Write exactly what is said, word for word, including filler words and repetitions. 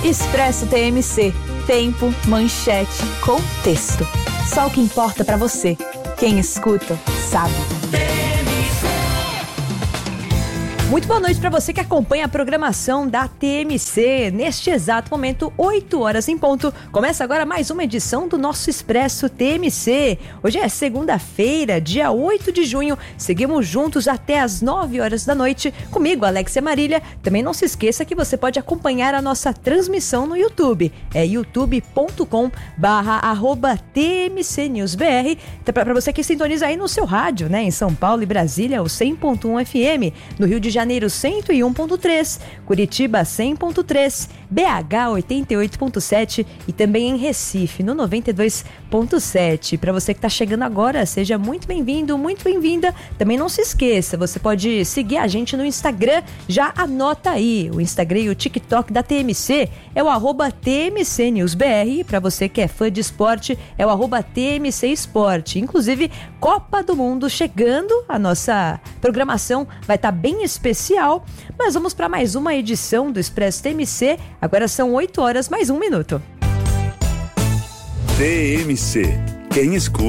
Expresso T M C. Tempo, manchete, contexto. Só o que importa pra você. Quem escuta, sabe. Muito boa noite para você que acompanha a programação da T M C. Neste exato momento, oito horas em ponto. Começa agora mais uma edição do nosso Expresso T M C. Hoje é segunda-feira, dia oito de junho. Seguimos juntos até as nove horas da noite. Comigo, Alexia Marília. Também não se esqueça que você pode acompanhar a nossa transmissão no YouTube. É youtube ponto com barra arroba T M C News B R. Para você que sintoniza aí no seu rádio, né? Em São Paulo e Brasília, o cem ponto um F M. No Rio de Janeiro cento e um ponto três, Curitiba cem ponto três, B H oitenta e oito ponto sete e também em Recife no noventa e dois ponto sete. Para você que está chegando agora, seja muito bem-vindo, muito bem-vinda. Também não se esqueça, você pode seguir a gente no Instagram, já anota aí, o Instagram e o TikTok da T M C é o arroba T M C News B R. Para você que é fã de esporte, é o arroba T M C Esporte. Inclusive, Copa do Mundo chegando, a nossa programação vai estar tá bem especial, mas vamos para mais uma edição do Expresso T M C. Agora são oito horas mais um minuto. T M C, quem escuta